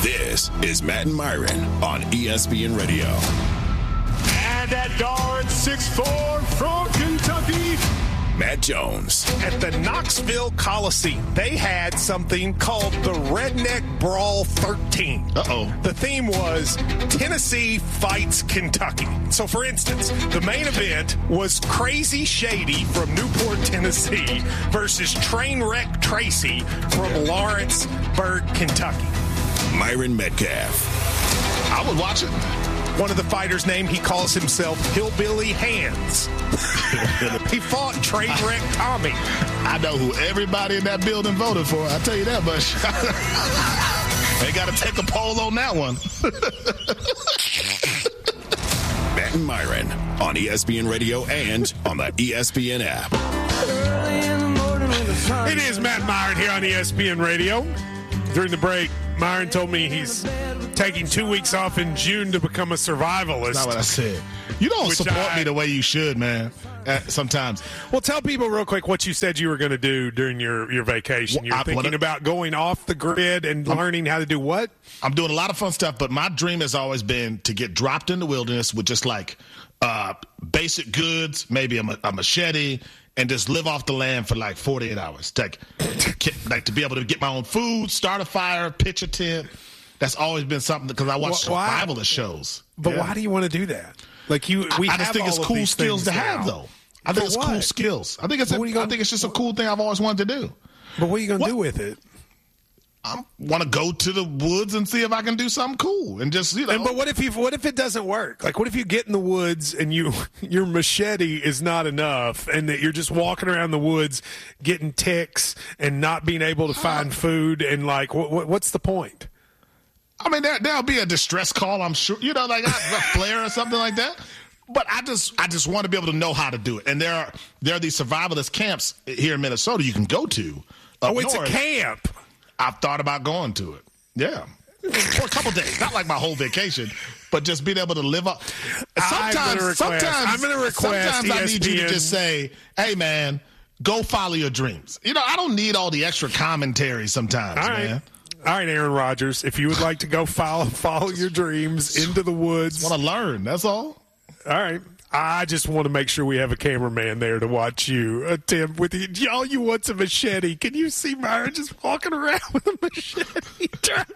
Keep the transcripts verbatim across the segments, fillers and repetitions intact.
This is Matt and Myron on E S P N Radio. And at guard, six foot four from Kentucky, Matt Jones. At the Knoxville Coliseum, they had something called the Redneck Brawl thirteen. Uh-oh. The theme was Tennessee fights Kentucky. So, for instance, the main event was Crazy Shady from Newport, Tennessee versus Trainwreck Tracy from Lawrenceburg, Kentucky. Myron Metcalf. I would watch it. One of the fighters' name, he calls himself Hillbilly Hands. He fought Trainwreck Tommy. I know who everybody in that building voted for. I'll tell you that much. They got to take a poll on that one. Matt and Myron on E S P N Radio and on the E S P N app. It is Matt Myron here on E S P N Radio. During the break, Myron told me he's taking two weeks off in June to become a survivalist. That's not what I said. You don't Which support I, me the way you should, man, uh, sometimes. Well, tell people real quick what you said you were going to do during your, your vacation. You're I, thinking I, about going off the grid and I'm, learning how to do what? I'm doing a lot of fun stuff, but my dream has always been to get dropped in the wilderness with just like uh, basic goods, maybe a, a machete, and just live off the land for like forty-eight hours. Like, like to be able to get my own food, start a fire, pitch a tent. That's always been something because I watch well, survivalist shows. But yeah. why do you want to do that? Like you, we I just have think it's all of cool these skills to things have, now. though. I think For it's what? cool skills. I think it's. A, What are you gonna- I think it's just a cool thing I've always wanted to do. But what are you going to What? do with it? I want to go to the woods and see if I can do something cool and just you know. And, but what if you? What if it doesn't work? Like, what if you get in the woods and you your machete is not enough, and that you're just walking around the woods getting ticks and not being able to find food, and like, what, what, what's the point? I mean, there, there'll be a distress call, I'm sure. You know, like a flare or something like that. But I just, I just want to be able to know how to do it. And there are, there are these survivalist camps here in Minnesota you can go to. Oh, it's north. a camp. I've thought about going to it. Yeah. For a couple days. Not like my whole vacation, but just being able to live up. Sometimes, I'm gonna request, sometimes, I'm gonna request sometimes I need you E S P N. to just say, hey, man, go follow your dreams. You know, I don't need all the extra commentary sometimes, All right. man. All right, Aaron Rodgers, if you would like to go follow follow your dreams into the woods. I want to learn, that's all. All right. I just want to make sure we have a cameraman there to watch you attempt with you. Y'all, you want a machete. Can you see Myron just walking around with a machete?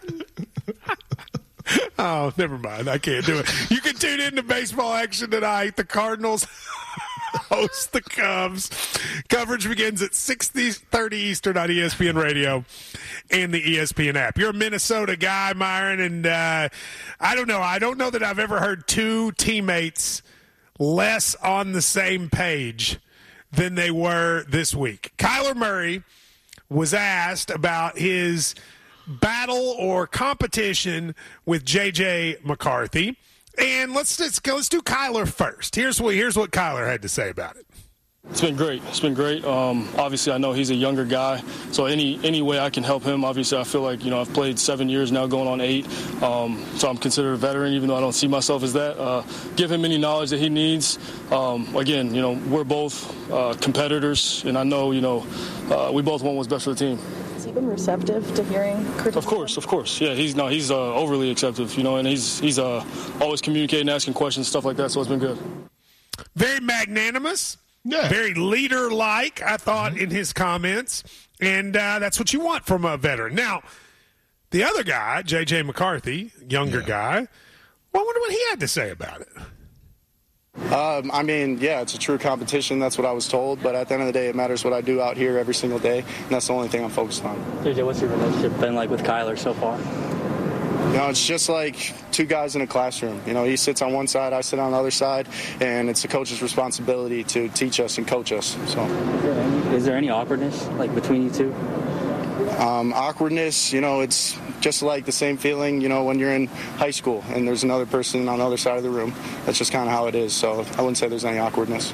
Oh, never mind. I can't do it. You can tune in to baseball action tonight. The Cardinals host the Cubs. Coverage begins at six thirty Eastern on E S P N Radio and the E S P N app. You're a Minnesota guy, Myron, and uh, I don't know. I don't know that I've ever heard two teammates less on the same page than they were this week. Kyler Murray was asked about his battle or competition with J J McCarthy. And let's let's go. Let's do Kyler first. Here's what here's what Kyler had to say about it. It's been great. It's been great. Um, obviously, I know he's a younger guy, so any any way I can help him. Obviously, I feel like you know I've played seven years now, going on eight, um, so I'm considered a veteran, even though I don't see myself as that. Uh, give him any knowledge that he needs. Um, again, you know we're both uh, competitors, and I know you know uh, we both want what's best for the team. Has he been receptive to hearing criticism? Of course, of course. Yeah, he's no, he's uh, overly acceptive, you know, and he's he's uh, always communicating, asking questions, stuff like that. So it's been good. Very magnanimous. Yeah. Very leader-like, I thought, mm-hmm. in his comments. And uh, that's what you want from a veteran. Now, the other guy, J J McCarthy, younger yeah. guy, well, I wonder what he had to say about it. Um, I mean, yeah, it's a true competition. That's what I was told. But at the end of the day, it matters what I do out here every single day. And that's the only thing I'm focused on. J J, what's your relationship been like with Kyler so far? You know, it's just like two guys in a classroom. You know, he sits on one side, I sit on the other side, and it's the coach's responsibility to teach us and coach us. So, is there any, is there any awkwardness like between you two? Um, awkwardness, you know, it's just like the same feeling, you know, when you're in high school and there's another person on the other side of the room. That's just kind of how it is. So I wouldn't say there's any awkwardness.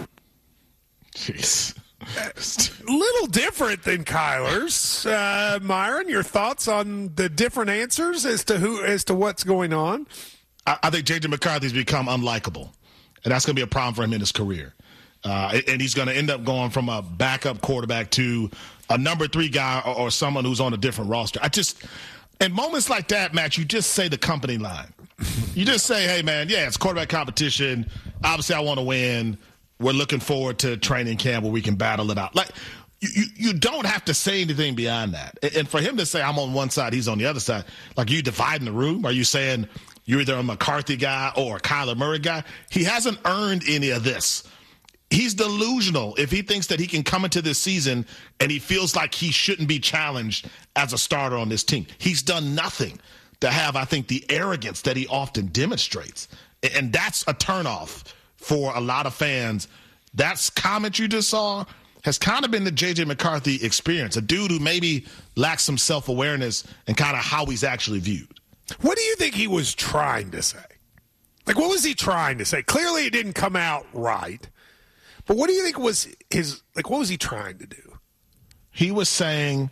Jeez. A little different than Kyler's. Uh, Myron, your thoughts on the different answers as to who, as to what's going on? I, I think J J McCarthy's become unlikable, and that's going to be a problem for him in his career. Uh, and he's going to end up going from a backup quarterback to a number three guy or, or someone who's on a different roster. I just And moments like that, Matt, you just say the company line. You just say, hey, man, yeah, it's quarterback competition. Obviously, I want to win. We're looking forward to training camp where we can battle it out. Like, you, you, you don't have to say anything beyond that. And for him to say, I'm on one side, he's on the other side, like, are you dividing the room? Are you saying you're either a McCarthy guy or a Kyler Murray guy? He hasn't earned any of this. He's delusional if he thinks that he can come into this season and he feels like he shouldn't be challenged as a starter on this team. He's done nothing to have, I think, the arrogance that he often demonstrates. And that's a turnoff for a lot of fans. That comment you just saw has kind of been the J J McCarthy experience, a dude who maybe lacks some self-awareness and kind of how he's actually viewed. What do you think he was trying to say? Like, what was he trying to say? Clearly it didn't come out right. But what do you think was his, like, what was he trying to do? He was saying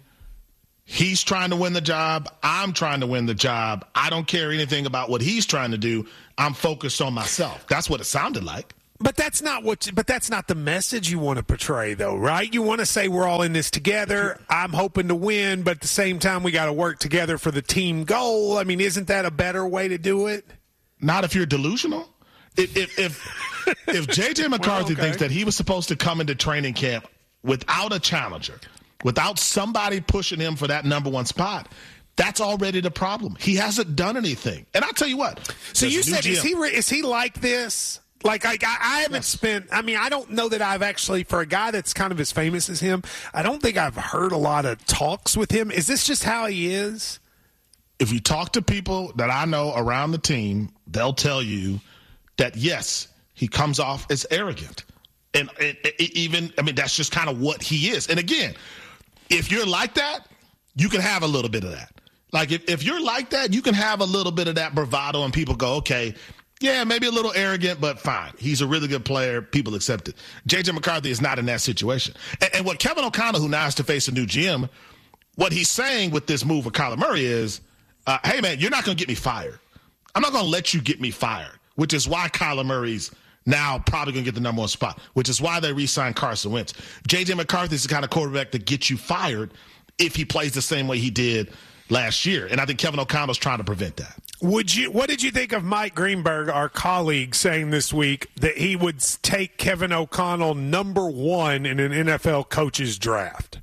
he's trying to win the job. I'm trying to win the job. I don't care anything about what he's trying to do. I'm focused on myself. That's what it sounded like. But that's not what. But that's not the message you want to portray, though, right? You want to say we're all in this together. I'm hoping to win, but at the same time, we got to work together for the team goal. I mean, isn't that a better way to do it? Not if you're delusional. If if if, if J J McCarthy well, okay. thinks that he was supposed to come into training camp without a challenger, without somebody pushing him for that number one spot, that's already the problem. He hasn't done anything. And I'll tell you what. So you said, is he, is he like this? Like, I, I haven't yes. spent, I mean, I don't know that I've actually, for a guy that's kind of as famous as him, I don't think I've heard a lot of talks with him. Is this just how he is? If you talk to people that I know around the team, they'll tell you that, yes, he comes off as arrogant. And, and, and even, I mean, that's just kind of what he is. And again, if you're like that, you can have a little bit of that. Like, if, if you're like that, you can have a little bit of that bravado and people go, okay, yeah, maybe a little arrogant, but fine. He's a really good player. People accept it. J J McCarthy is not in that situation. And, and what Kevin O'Connell, who now has to face a new G M, what he's saying with this move with Kyler Murray is, uh, hey, man, you're not going to get me fired. I'm not going to let you get me fired, which is why Kyler Murray's now probably going to get the number one spot, which is why they re-signed Carson Wentz. J J McCarthy is the kind of quarterback that gets you fired if he plays the same way he did last year. And I think Kevin O'Connell's trying to prevent that. Would you? What did you think of Mike Greenberg, our colleague, saying this week that he would take Kevin O'Connell number one in an N F L coaches draft?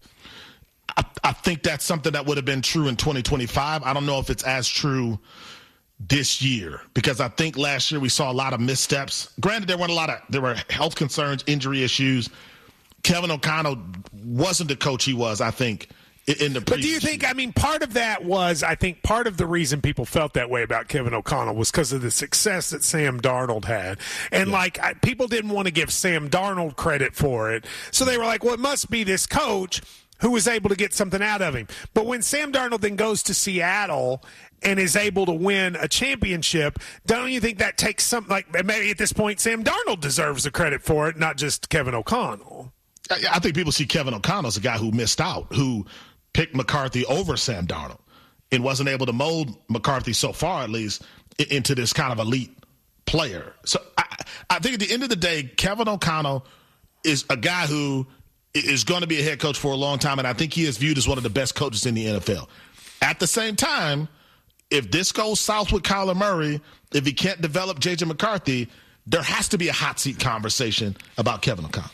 I, I think that's something that would have been true in twenty twenty-five. I don't know if it's as true this year, because I think last year we saw a lot of missteps. Granted, there weren't a lot of there were health concerns, injury issues. Kevin O'Connell wasn't the coach he was, I think, in the. But do you think? I mean, part of that was, I think, part of the reason people felt that way about Kevin O'Connell was because of the success that Sam Darnold had, and yeah. like I, people didn't want to give Sam Darnold credit for it, so they were like, "Well, it must be this coach who was able to get something out of him." But when Sam Darnold then goes to Seattle and is able to win a championship, don't you think that takes some, like, maybe at this point Sam Darnold deserves the credit for it, not just Kevin O'Connell? I, I think people see Kevin O'Connell as a guy who missed out, who picked McCarthy over Sam Darnold and wasn't able to mold McCarthy so far, at least, into this kind of elite player. So I, I think at the end of the day, Kevin O'Connell is a guy who is going to be a head coach for a long time, and I think he is viewed as one of the best coaches in the N F L. At the same time, if this goes south with Kyler Murray, if he can't develop J J McCarthy, there has to be a hot seat conversation about Kevin O'Connell.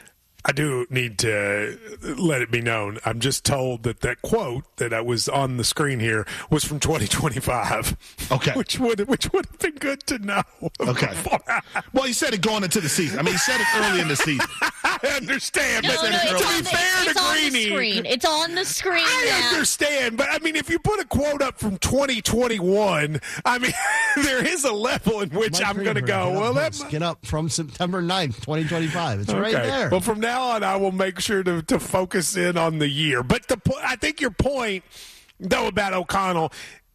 I do need to let it be known. I'm just told that that quote that I was on the screen here was from twenty twenty-five. Okay. Which would which would have been good to know. Okay. Well, he said it going into the season. I mean, he said it early in the season. I understand. No, but no, to be the, fair it's to on Greeny, the screen. It's on the screen I now. understand. But, I mean, if you put a quote up from twenty twenty-one, I mean, there is a level in which Mike I'm going to go, get well, up, that get up from September ninth, twenty twenty-five. It's okay. right there. Well, from now on, I will make sure to, to focus in on the year. But the I think your point, though, about O'Connell,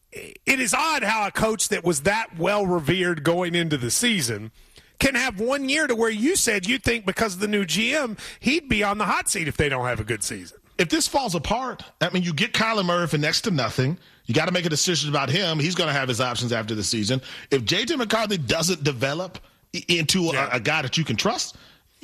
it is odd how a coach that was that well revered going into the season can have one year to where you said you think because of the new G M, he'd be on the hot seat if they don't have a good season. If this falls apart, I mean, you get Kyler Murray for next to nothing. You got to make a decision about him. He's going to have his options after the season. If J J McCarthy doesn't develop into yeah. a, a guy that you can trust,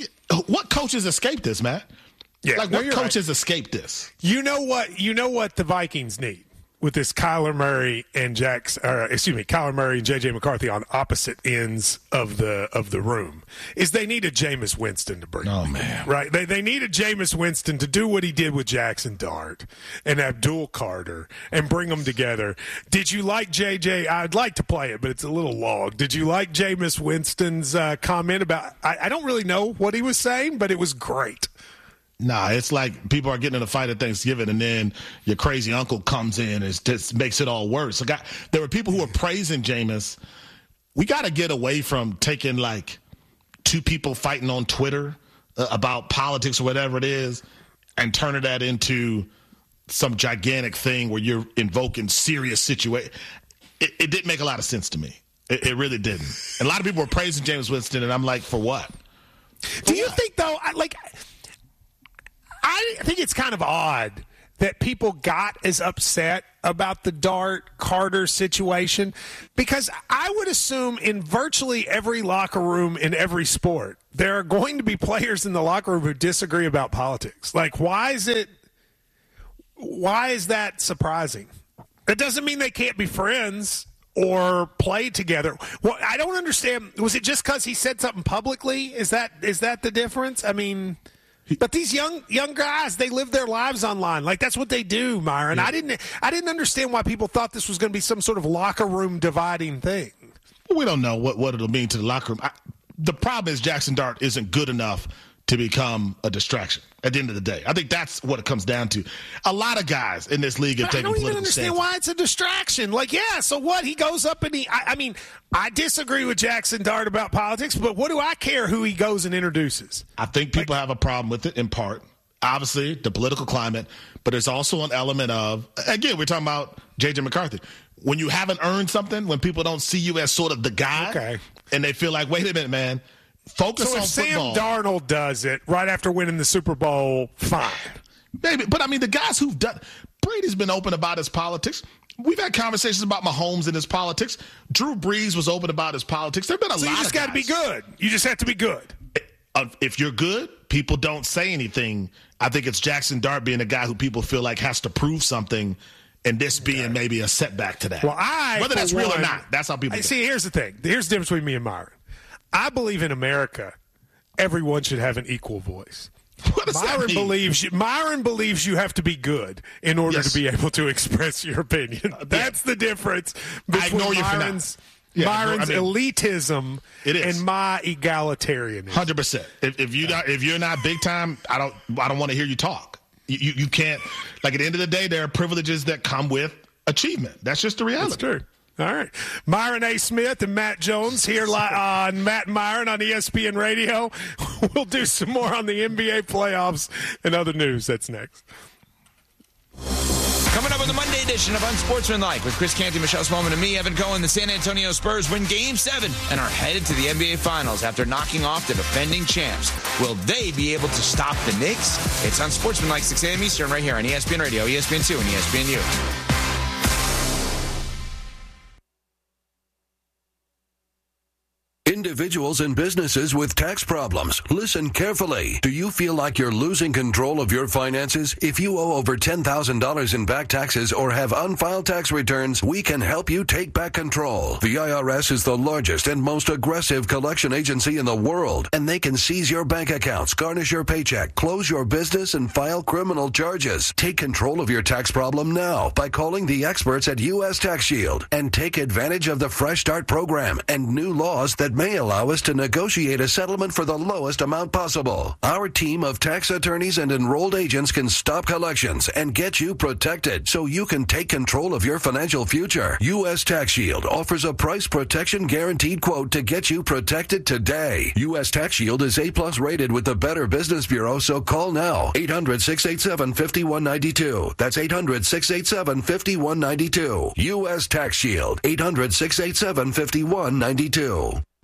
what coaches escape this, Matt? Yeah, like no, what coaches right. escape this? You know what? You know what the Vikings need. with this Kyler Murray and Jax, or excuse me, Kyler Murray and J J McCarthy on opposite ends of the of the room is they needed Jameis Winston to bring. Oh them, man, right? They they needed Jameis Winston to do what he did with Jackson Dart and Abdul Carter and bring them together. Did you like J J? I'd like to play it, but it's a little long. Did you like Jameis Winston's uh, comment about? I, I don't really know what he was saying, but it was great. Nah, it's like people are getting in a fight at Thanksgiving, and then your crazy uncle comes in and just makes it all worse. Like I, there were people who were praising Jameis. We got to get away from taking like two people fighting on Twitter uh, about politics or whatever it is and turning that into some gigantic thing where you're invoking serious situation. It, it didn't make a lot of sense to me. It, it really didn't. And a lot of people were praising Jameis Winston, and I'm like, for what? For Do you what? think, though, I- like – I think it's kind of odd that people got as upset about the Dart Carter situation because I would assume in virtually every locker room in every sport, there are going to be players in the locker room who disagree about politics. Like, why is it, why is that surprising? It doesn't mean they can't be friends or play together. Well, I don't understand. Was it just because he said something publicly? Is that is that the difference? I mean... But these young young guys, they live their lives online. Like, that's what they do, Myron. Yeah. I didn't I didn't understand why people thought this was going to be some sort of locker room dividing thing. We don't know what, what it'll mean to the locker room. I, the problem is Jackson Dart isn't good enough to become a distraction at the end of the day. I think that's what it comes down to. A lot of guys in this league have but taken political political stances. I don't even understand stances. why it's a distraction. Like, yeah, so what? He goes up and he – I mean, I disagree with Jackson Dart about politics, but what do I care who he goes and introduces? I think people like, have a problem with it in part. Obviously, the political climate, but there's also an element of – again, we're talking about J J McCarthy. When you haven't earned something, when people don't see you as sort of the guy, okay. and they feel like, wait a minute, man – Focus so on if football. Sam Darnold does it right after winning the Super Bowl, fine. Maybe, but I mean, the guys who've done Brady's been open about his politics. We've had conversations about Mahomes and his politics. Drew Brees was open about his politics. There've been a so lot. You just got to be good. You just have to be good. If you're good, people don't say anything. I think it's Jackson Dart being a guy who people feel like has to prove something, and this being okay. maybe a setback to that. Well, I whether that's one, real or not, that's how people I, see. Here's the thing. Here's the difference between me and Myron. I believe in America, everyone should have an equal voice. What does Myron that mean? believes you, Myron believes you have to be good in order yes. to be able to express your opinion. That's yeah. the difference between Myron's, yeah, Myron's I mean, elitism it is. and my egalitarianism. Hundred percent. If, if you not, if you're not big time, I don't I don't want to hear you talk. You, you you can't. Like at the end of the day, there are privileges that come with achievement. That's just the reality. That's true. All right. Myron A. Smith and Matt Jones here li- on Matt and Myron on E S P N Radio. We'll do some more on the N B A playoffs and other news. That's next. Coming up on the Monday edition of Unsportsmanlike with Chris Canty, Michelle Smallman, and me, Evan Cohen, the San Antonio Spurs win Game seven and are headed to the N B A Finals after knocking off the defending champs. Will they be able to stop the Knicks? It's Unsportsmanlike, six a.m. Eastern, right here on E S P N Radio, E S P N two, and E S P N U. Individuals and businesses with tax problems, listen carefully. Do you feel like you're losing control of your finances? If you owe over ten thousand dollars in back taxes or have unfiled tax returns, we can help you take back control. The I R S is the largest and most aggressive collection agency in the world, and they can seize your bank accounts, garnish your paycheck, close your business, and file criminal charges. Take control of your tax problem now by calling the experts at U S Tax Shield and take advantage of the Fresh Start program and new laws that may allow us to negotiate a settlement for the lowest amount possible. Our team of tax attorneys and enrolled agents can stop collections and get you protected so you can take control of your financial future. U S Tax Shield offers a price protection guaranteed quote to get you protected today. U S Tax Shield is A-plus rated with the Better Business Bureau, so call now. eight hundred, six eight seven, five one nine two. That's eight hundred, six eight seven, five one nine two. U S Tax Shield. eight hundred, six eight seven, five one nine two.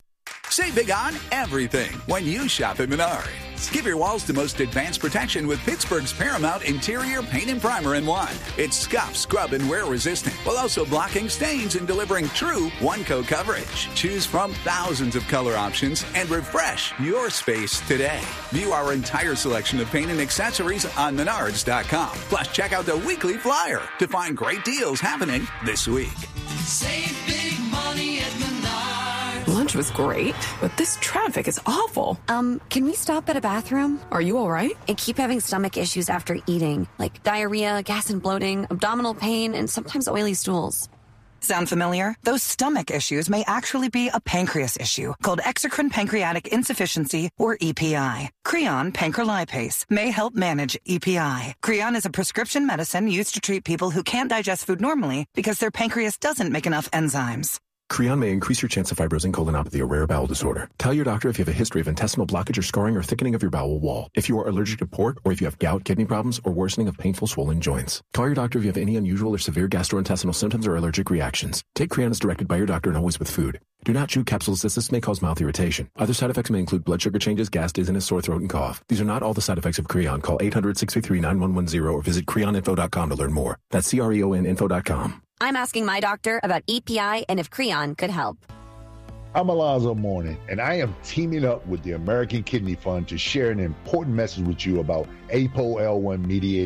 Save big on everything when you shop at Menards. Give your walls the most advanced protection with Pittsburgh's Paramount Interior Paint and Primer in one. It's scuff, scrub, and wear resistant, while also blocking stains and delivering true one-coat coverage. Choose from thousands of color options and refresh your space today. View our entire selection of paint and accessories on menards dot com. Plus, check out the weekly flyer to find great deals happening this week. Save big money at Menards. Lunch was great, but this traffic is awful. Um, can we stop at a bathroom? Are you all right? I keep having stomach issues after eating, like diarrhea, gas and bloating, abdominal pain, and sometimes oily stools. Sound familiar? Those stomach issues may actually be a pancreas issue called exocrine pancreatic insufficiency, or E P I. Creon pancrelipase may help manage E P I. Creon is a prescription medicine used to treat people who can't digest food normally because their pancreas doesn't make enough enzymes. Creon may increase your chance of fibrosing colonopathy, a rare bowel disorder. Tell your doctor if you have a history of intestinal blockage or scarring or thickening of your bowel wall, if you are allergic to pork, or if you have gout, kidney problems, or worsening of painful swollen joints. Call your doctor if you have any unusual or severe gastrointestinal symptoms or allergic reactions. Take Creon as directed by your doctor and always with food. Do not chew capsules as this may cause mouth irritation. Other side effects may include blood sugar changes, gas, dizziness, sore throat, and cough. These are not all the side effects of Creon. Call eight hundred, six three three, nine one one zero or visit creon info dot com to learn more. That's C R E O N info dot com. I'm asking my doctor about E P I and if Creon could help. I'm Alonzo Mourning, and I am teaming up with the American Kidney Fund to share an important message with you about A P O L one mediated